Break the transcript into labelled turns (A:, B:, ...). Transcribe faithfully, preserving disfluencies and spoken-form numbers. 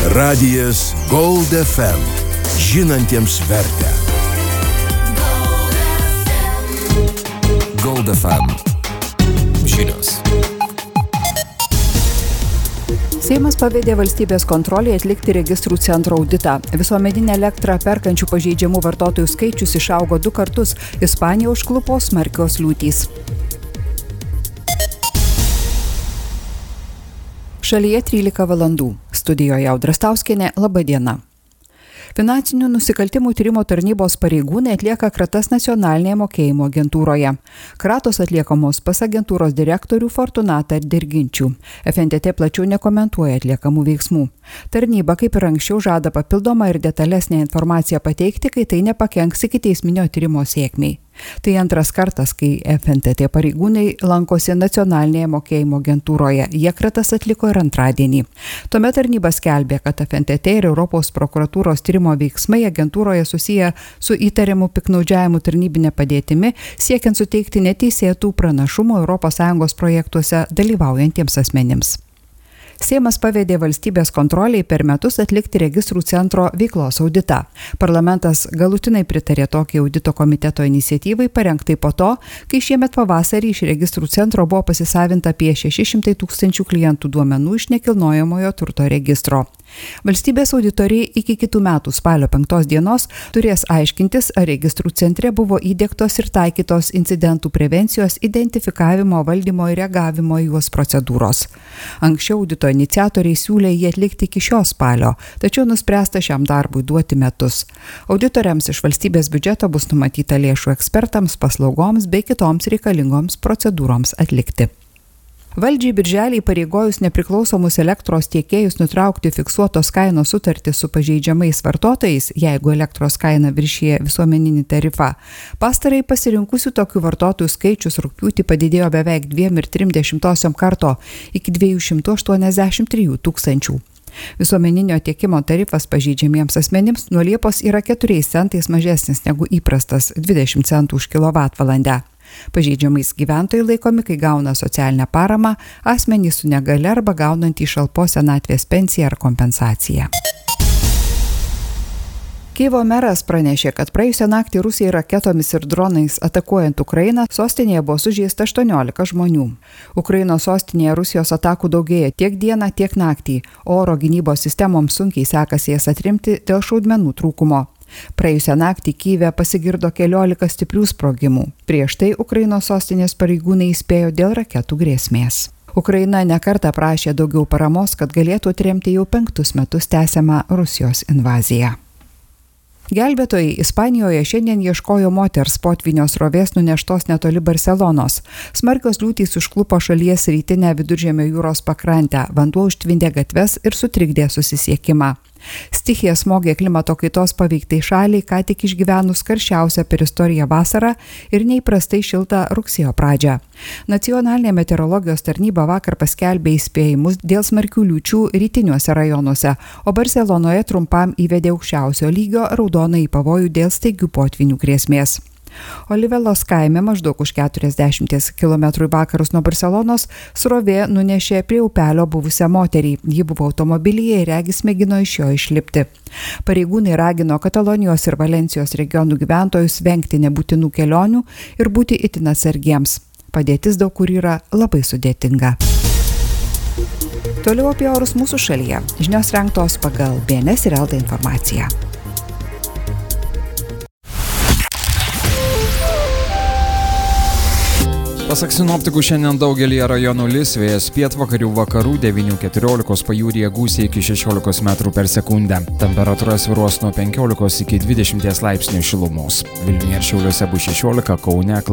A: Radijas Gold F M. Žinantiems vertę. Gold F M. Žinios.
B: Seimas pavedė valstybės kontrolei atlikti registrų centro auditą. Visuomeninę elektrą perkančių pažeidžiamų vartotojų skaičius išaugo du kartus. Ispaniją užklupo smarkios liūtys. Šalyje trylika valandų. Studijoje Audra Stauskienė. Labą dieną. Finansinių nusikaltimų tyrimo tarnybos pareigūnai atlieka kratas nacionalinėje mokėjimo agentūroje. Kratos atliekamos pas agentūros direktorių Fortunatą Dirginčių. F N T T plačiau nekomentuoja atliekamų veiksmų. Tarnyba, kaip ir anksčiau, žada papildomą ir detalesnę informaciją pateikti, kai tai nepakenks ikiteisminio tyrimo sėkmei. Tai antras kartas, kai F N T T pareigūnai lankosi nacionalinėje mokėjimo agentūroje. Jie kratas atliko ir antradienį. Tuomet tarnyba skelbė, kad F N T T ir Europos prokuratūros tyrimo veiksmai agentūroje susiję su įtariamu piktnaudžiavimu tarnybinė padėtimi, siekiant suteikti neteisėtų pranašumų Europos Sąjungos projektuose dalyvaujantiems asmenims. Seimas pavedė valstybės kontroliai per metus atlikti registrų centro veiklos auditą. Parlamentas galutinai pritarė tokį audito komiteto iniciatyvai parengtai po to, kai šiemet pavasarį iš registrų centro buvo pasisavinta apie šeši šimtai tūkstančių klientų duomenų iš nekilnojamojo turto registro. Valstybės auditoriai iki kitų metų spalio penktos dienos turės aiškintis, ar registrų centre buvo įdiegtos ir taikytos incidentų prevencijos, identifikavimo, valdymo ir reagavimo į juos procedūros. Anksčiau audito iniciatoriai siūlė jį atlikti iki šio spalio, tačiau nuspręsta šiam darbui duoti metus. Auditoriams iš valstybės biudžeto bus numatyta lėšų ekspertams, paslaugoms bei kitoms reikalingoms procedūroms atlikti. Valdžiai birželį įpareigojus nepriklausomus elektros tiekėjus nutraukti fiksuotos kainos sutartį su pažeidžiamais vartotojais, jeigu elektros kaina viršyje visuomeninį tarifą. Pastarai pasirinkusių tokių vartotojų skaičius rugpjūtį padidėjo beveik dviem ir trim dešimtosiom karto iki dviejų šimtų aštuoniasdešimt trijų tūkstančių. Visuomeninio tiekimo tarifas pažeidžiamiems asmenims nuo Liepos yra keturiais centais mažesnis negu įprastas dvidešimt centų už kilovatvalandę. Pažeidžiamais gyventojai laikomi, kai gauna socialinę paramą, asmenys su negalia arba gaunant įšalpos senatvės pensiją ar kompensaciją. Kijevo meras pranešė, kad praėjusią naktį Rusijai raketomis ir dronais atakuojant Ukrainą, sostinėje buvo sužeista aštuoniolika žmonių. Ukrainos sostinėje Rusijos atakų daugėja tiek dieną, tiek naktį, o oro gynybos sistemoms sunkiai sekasi jas atrimti dėl šaudmenų trūkumo. Praėjusią naktį Kijeve pasigirdo keliolika stiprių sprogimų. Prieš tai Ukrainos sostinės pareigūnai įspėjo dėl raketų grėsmės. Ukraina nekartą prašė daugiau paramos, kad galėtų atremti jau penktus metus tęsiamą Rusijos invaziją. Gelbėtojai Ispanijoje šiandien ieškojo moters potvynio srovės nuneštos netoli Barselonos. Smarkios liūtys užklupo šalies rytinę Viduržemio jūros pakrantę, vanduo užtvindė gatves ir sutrikdė susisiekimą. Stichija smogė klimato kaitos paveiktai šaliai, ką tik išgyvenus karščiausią per istoriją vasarą ir neįprastai šiltą rugsėjo pradžią. Nacionalinė meteorologijos tarnyba vakar paskelbė įspėjimus dėl smarkių liūčių rytiniuose rajonuose, o Barselonoje trumpam įvedė aukščiausio lygio raudonąjį pavojų dėl staigių potvynių grėsmės. Olivelos kaime maždaug už keturiasdešimt kilometrų į vakarus nuo Barselonos srovė nunešė prie upelio buvusią moterį. Ji buvo automobilyje ir regis mėgino iš jo išlipti. Pareigūnai ragino Katalonijos ir Valencijos regionų gyventojus vengti nebūtinų kelionių ir būti itin atsargiems. Padėtis daug kur yra labai sudėtinga. Toliau apie orus mūsų šalyje. Žinios rengtos pagal B N S ir L T informaciją.
C: Pasak sinoptikų, šiandien daugelyje rajonų lis, vėjas pietvakarių vakarų devynių keturiolikos, pajūryje gūsiai iki šešiolikos metrų per sekundę. Temperatūra svyruos nuo penkiolikos iki dvidešimties laipsnių šilumos. Vilniuje ir Šiauliuose bus šešiolika, Kaune